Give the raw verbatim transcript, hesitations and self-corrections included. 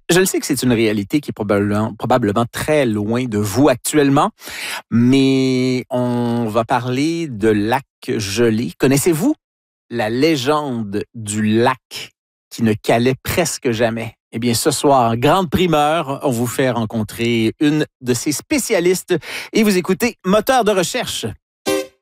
Je le sais que c'est une réalité qui est probablement, probablement très loin de vous actuellement, mais on va parler de lac gelé. Connaissez-vous la légende du lac qui ne calait presque jamais? Eh bien, ce soir, grande primeur, on vous fait rencontrer une de ses spécialistes et vous écoutez Moteur de recherche.